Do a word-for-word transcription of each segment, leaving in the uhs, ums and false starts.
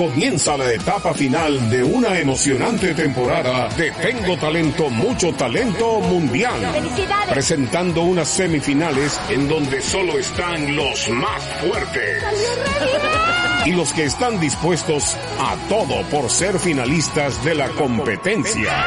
Comienza la etapa final de una emocionante temporada de Tengo Talento, Mucho Talento Mundial. ¡Felicidades! Presentando unas semifinales en donde solo están los más fuertes. Y los que están dispuestos a todo por ser finalistas de la competencia.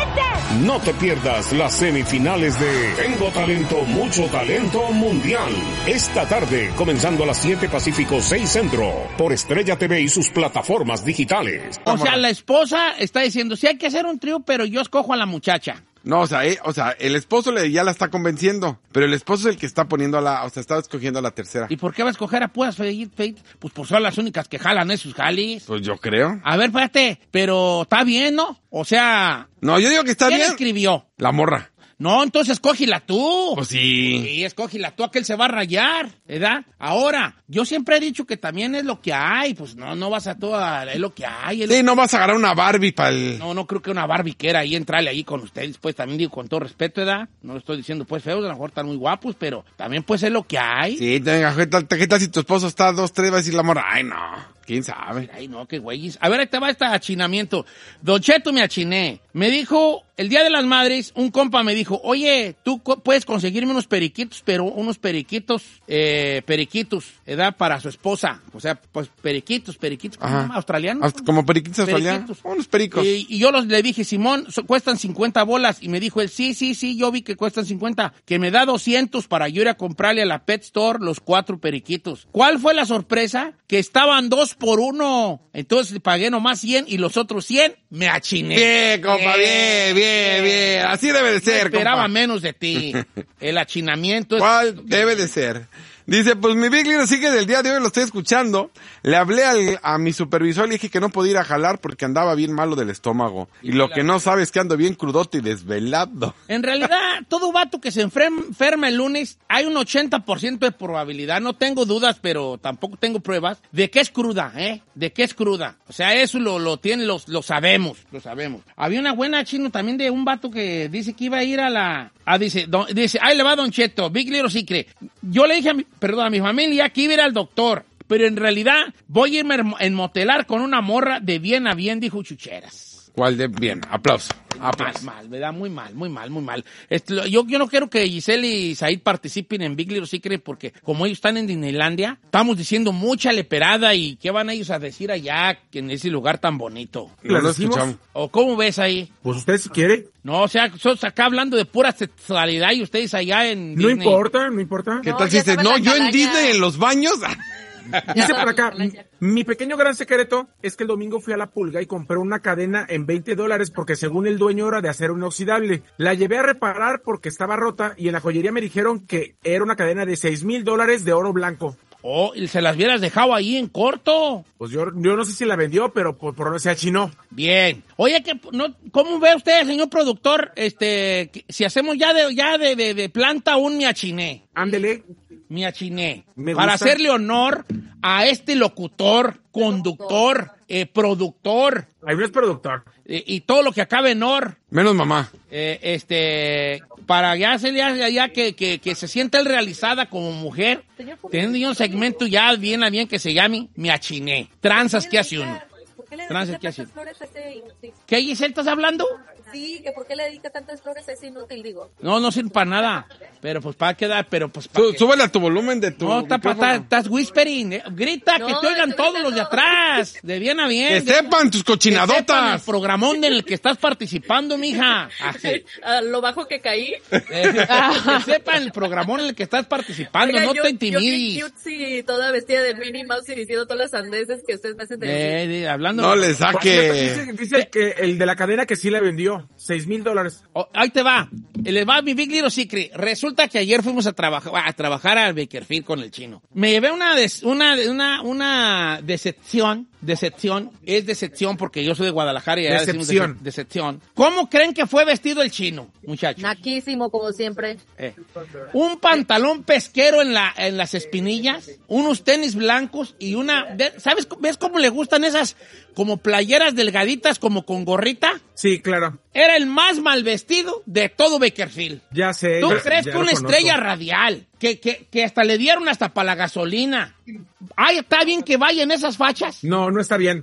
No te pierdas las semifinales de Tengo Talento, Mucho Talento Mundial. Esta tarde, comenzando a las siete Pacífico, seis Centro, por Estrella T V y sus plataformas digitales. O sea, la esposa está diciendo, sí hay que hacer un trío, pero yo escojo a la muchacha. No, o sea, eh, o sea, el esposo le, ya la está convenciendo, pero el esposo es el que está poniendo a la, o sea, está escogiendo a la tercera. ¿Y por qué va a escoger a puras Feit? Feit? Pues, pues son las únicas que jalan esos jalis. Pues yo creo. A ver, espérate, pero está bien, ¿no? O sea... No, yo digo que está ¿quién bien. ¿Quién escribió? La morra. No, entonces escógila tú. Pues sí. Sí, escógila tú, aquel se va a rayar, ¿verdad? Ahora, yo siempre he dicho que también es lo que hay, pues no, no vas a toda, es lo que hay. Es sí, lo no que... vas a agarrar una Barbie para el... No, no creo que una Barbie quiera ahí entrarle ahí con ustedes, pues también digo con todo respeto, ¿verdad? No lo estoy diciendo pues feos, a lo mejor están muy guapos, pero también pues es lo que hay. Sí, tenga, ¿qué tal, qué tal si tu esposo está dos, tres, va a decir la morra? Ay, no, quién sabe. Ay, no, qué güeyes. A ver, ahí te va este achinamiento. Don Cheto me achiné. Me dijo, el Día de las Madres, un compa me dijo, oye, tú co- puedes conseguirme unos periquitos, pero unos periquitos, eh, periquitos, ¿verdad? Para su esposa. O sea, pues periquitos, periquitos, ¿cómo se llama? ¿Australianos? Hasta como periquitos australianos. Periquitos. Unos pericos. Y, y yo los, le dije, Simón, so- cuestan cincuenta bolas. Y me dijo él, sí, sí, sí, yo vi que cuestan cincuenta. Que me da doscientos para yo ir a comprarle a la Pet Store los cuatro periquitos. ¿Cuál fue la sorpresa? Que estaban dos por uno. Entonces pagué nomás cien y los otros cien me achiné. Bien, compa, bien, bien, bien. Así debe de ser, No esperaba compa. menos de ti. El achinamiento es... ¿Cuál debe de ser? Dice, pues mi Big Little sigue del día de hoy, lo estoy escuchando. Le hablé al, a mi supervisor, le dije que no podía ir a jalar porque andaba bien malo del estómago. Y lo que no sabe es que ando bien crudote y desvelado. En realidad, todo vato que se enfrem- enferma el lunes, hay un ochenta por ciento de probabilidad, no tengo dudas, pero tampoco tengo pruebas, de que es cruda, ¿eh? De que es cruda. O sea, eso lo, lo tiene, lo, lo sabemos, lo sabemos. Había una buena chino también de un vato que dice que iba a ir a la... Ah, dice, don, dice, ahí le va Don Cheto, Big Little Secret. Yo le dije a mi, perdón, a mi familia que iba a ir al doctor, pero en realidad voy a irme a enmotelar con una morra de bien a bien, dijo Chucheras. ¿Cuál de? Bien, aplauso. Aplauso. Mal, mal, ¿verdad? Muy mal, muy mal, muy mal. Este, yo, yo no quiero que Giselle y Said participen en Big Little Secret porque como ellos están en Disneylandia, estamos diciendo mucha leperada y ¿qué van ellos a decir allá en ese lugar tan bonito? No lo decimos? escuchamos. ¿O cómo ves ahí? Pues usted si quiere. No, o sea, sos acá hablando de pura sexualidad y ustedes allá en No Disney. importa, no importa. ¿Qué No, tal si ya dices, saben no, la yo en calaña. Disney, en los baños? Dice por acá, m- mi pequeño gran secreto es que el domingo fui a la Pulga y compré una cadena en veinte dólares porque según el dueño era de acero inoxidable. La llevé a reparar porque estaba rota y en la joyería me dijeron que era una cadena de seis mil dólares de oro blanco. Oh, y se las hubieras dejado ahí en corto. Pues yo, yo no sé si la vendió, pero por, por no se achinó. Bien. Oye, que no, ¿cómo ve usted, señor productor, este, que si hacemos ya de, ya de, de, de planta un miachiné? Ándele. Miachiné. Me Para gusta. hacerle honor a este locutor, conductor, eh, productor, Ahí no es productor. eh, y todo lo que acabe en or, Menos mamá. eh, este, para ya hacerle ya, ya que, que, que se sienta él realizada como mujer, teniendo un segmento ya bien a bien que se llame Miachiné. Tranzas que hace uno. ¿Por qué le Tranzas dedica que hace tantas uno. flores a ese inútil? ¿Qué, Giselle, estás hablando? Sí, que por qué le dedica tantas flores a ese inútil, digo. No, no sirve para nada. Pero pues para quedar, pero pues para Sú- Súbele a tu volumen de tu No, está pa- micrófono. está- estás whispering. eh. Grita, que No, te oigan estoy todos los de gritando. atrás. De bien a bien. Que de- sepan tus que sepan el cochinadotas. programón en el que estás participando, mija. Así. A lo bajo que caí. Eh, que sepan el programón en el que estás participando. Oiga, no yo- te Yo intimides. qué cute, sí, toda vestida de Minnie Mouse y diciendo todas las sandeces que ustedes me hacen decir. Eh, de- hablando. No le Dice, saque. dice que el de la cadena que sí la vendió. seis mil dólares. Oh, ahí te va. Les va mi Big Little Secret. Resulta que ayer fuimos a trabajar a trabajar al Bakerfield con el chino. Me llevé una des- una una una decepción, decepción, es decepción porque yo soy de Guadalajara y allá decimos Decepción. dece- decepción. ¿Cómo creen que fue vestido el chino, muchachos? Naquísimo, como siempre. Eh, un pantalón pesquero en la en las espinillas, unos tenis blancos y una de- ¿sabes ves cómo le gustan esas como playeras delgaditas como con gorrita? Sí, claro. Era el más mal vestido de todo Bakerfield. Ya sé. ¿Tú ya- crees ya que lo una conozco. estrella radial, que, que, que hasta le dieron hasta para la gasolina? Ay, ¿está bien que vaya en esas fachas? No, no está bien.